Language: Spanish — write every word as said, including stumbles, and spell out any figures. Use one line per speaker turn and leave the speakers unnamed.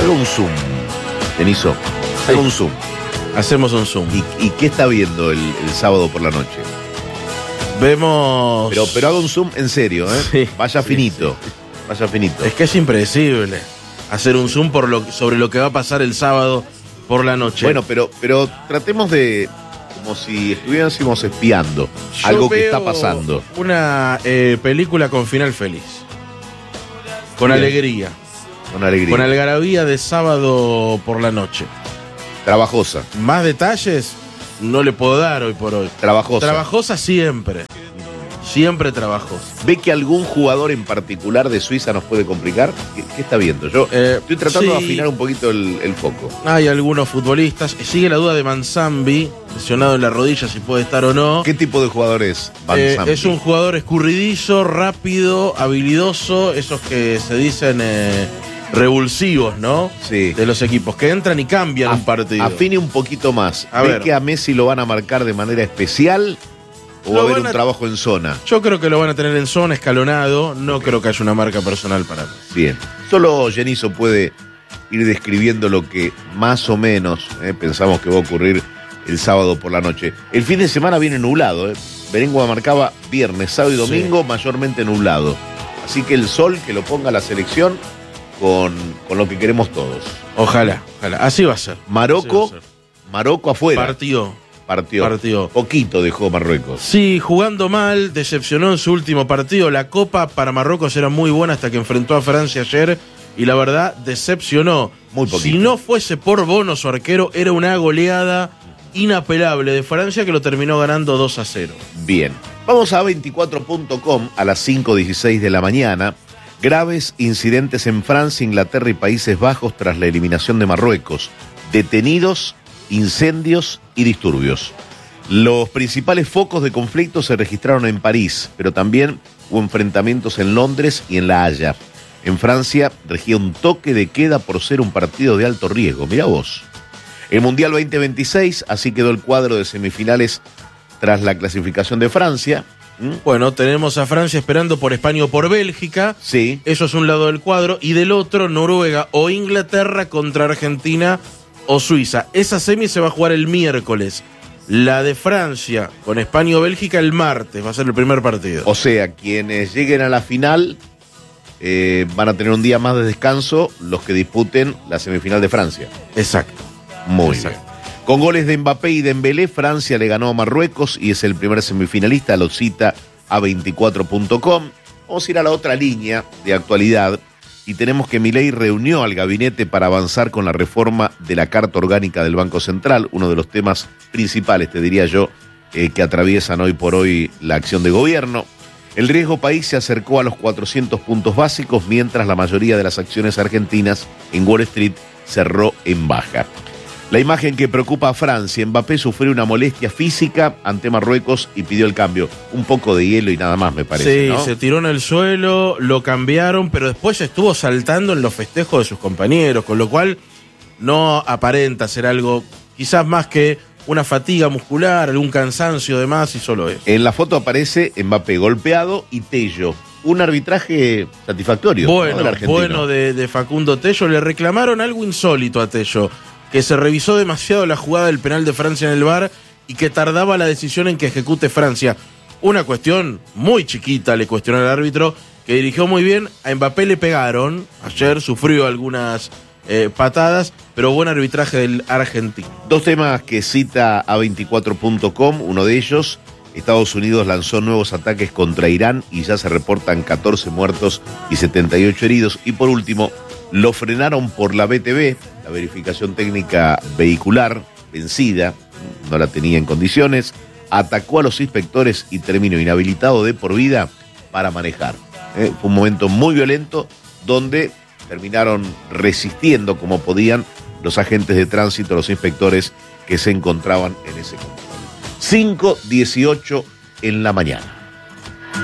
Hago un zoom, Deniso.
Sí.
Hago un zoom.
Hacemos un zoom.
¿Y, y qué está viendo el, el sábado por la noche?
Vemos...
Pero, pero hago un zoom en serio, ¿eh?
Sí,
Vaya
sí,
finito.
sí.
Vaya finito.
Es que es impredecible hacer un zoom por lo, sobre lo que va a pasar el sábado por la noche.
Bueno, pero, pero tratemos de... como si estuviésemos espiando
Yo
algo que
veo
está pasando.
Una eh, película con final feliz. Con
Bien.
alegría.
Con alegría.
Con algarabía de sábado por la noche.
Trabajosa.
Más detalles no le puedo dar hoy por hoy.
Trabajosa.
Trabajosa siempre. Siempre trabajosa.
¿Ve que algún jugador en particular de Suiza nos puede complicar? ¿Qué, qué está viendo? Yo
Eh,
estoy tratando
sí.
de afinar un poquito el, el foco.
Hay algunos futbolistas. Sigue la duda de Manzambi, lesionado en la rodilla, si puede estar o no.
¿Qué tipo de jugador es Van
Eh,
Zampi?
es un jugador escurridizo, rápido, habilidoso, esos que se dicen eh, revulsivos, ¿no?
Sí.
De los equipos, que entran y cambian un partido.
Afine un poquito más.
A
¿Ve
ver.
que a Messi lo van a marcar de manera especial o
Lo
va a haber
van
un
a-
trabajo en zona?
Yo creo que lo van a tener en zona, escalonado. No creo que haya una marca personal para mí.
Bien. Solo Genizo puede ir describiendo lo que más o menos eh, pensamos que va a ocurrir el sábado por la noche. El fin de semana viene nublado. Eh. Berengua marcaba viernes, sábado y domingo,
Sí.
mayormente nublado. Así que el sol que lo ponga la selección con, con lo que queremos todos.
Ojalá, ojalá. Así va a ser.
Marocco,
Así va a ser.
Marocco afuera.
Partió.
Partió.
Partió.
Poquito dejó Marruecos.
Sí, jugando mal, decepcionó en su último partido. La Copa para Marruecos era muy buena hasta que enfrentó a Francia ayer y la verdad decepcionó.
Muy poquito.
Si no fuese por Bono, su arquero, era una goleada inapelable de Francia que lo terminó ganando dos a cero.
Bien. Vamos a veinticuatro punto com a las cinco dieciséis de la mañana. Graves incidentes en Francia, Inglaterra y Países Bajos tras la eliminación de Marruecos. Detenidos, incendios y disturbios. Los principales focos de conflicto se registraron en París, pero también hubo enfrentamientos en Londres y en La Haya. En Francia regía un toque de queda por ser un partido de alto riesgo. Mirá vos. El Mundial veinte veintiséis, así quedó el cuadro de semifinales tras la clasificación de Francia. ¿Mm?
Bueno, tenemos a Francia esperando por España o por Bélgica.
Sí.
Eso es un lado del cuadro. Y del otro, Noruega o Inglaterra contra Argentina o Suiza. Esa semi se va a jugar el miércoles. La de Francia con España o Bélgica el martes. Va a ser el primer partido.
O sea, quienes lleguen a la final eh, van a tener un día más de descanso los que disputen la semifinal de Francia.
Exacto.
Muy
Exacto.
bien. Con goles de Mbappé y Dembélé, Francia le ganó a Marruecos y es el primer semifinalista, lo cita a veinticuatro punto com. Vamos a ir a la otra línea de actualidad y tenemos que Milei reunió al gabinete para avanzar con la reforma de la Carta Orgánica del Banco Central, uno de los temas principales, te diría yo, eh, que atraviesan hoy por hoy la acción de gobierno. El riesgo país se acercó a los cuatrocientos puntos básicos, mientras la mayoría de las acciones argentinas en Wall Street cerró en baja. La imagen que preocupa a Francia: Mbappé sufrió una molestia física ante Marruecos y pidió el cambio. Un poco de hielo y nada más, me parece,
Sí,
¿no?
se tiró en el suelo, lo cambiaron, pero después estuvo saltando en los festejos de sus compañeros, con lo cual no aparenta ser algo, quizás más que una fatiga muscular, algún cansancio de más y solo eso.
En la foto aparece Mbappé golpeado y Tello. Un arbitraje satisfactorio, ¿no?,
Bueno,
del argentino.
bueno de, de Facundo Tello. Le reclamaron algo insólito a Tello, que se revisó demasiado la jugada del penal de Francia en el V A R y que tardaba la decisión en que ejecute Francia. Una cuestión muy chiquita le cuestionó al árbitro, que dirigió muy bien. A Mbappé le pegaron, ayer sufrió algunas eh, patadas, pero buen arbitraje del argentino.
Dos temas que cita a veinticuatro punto com, uno de ellos: Estados Unidos lanzó nuevos ataques contra Irán y ya se reportan catorce muertos y setenta y ocho heridos. Y por último, lo frenaron por la B T V, la verificación técnica vehicular, vencida, no la tenía en condiciones, atacó a los inspectores y terminó inhabilitado de por vida para manejar. Eh, fue un momento muy violento donde terminaron resistiendo como podían los agentes de tránsito, los inspectores que se encontraban en ese control. cinco dieciocho en la mañana.